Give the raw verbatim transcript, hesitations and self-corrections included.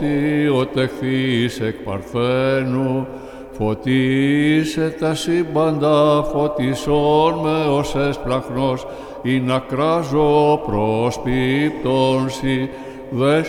Τι ο τεχθείς εκ Παρθένου, φωτίσε τα σύμπαντα, φωτισόν με ως έσπλαχνος, ή να κράζω προσπίπτον σοι, δες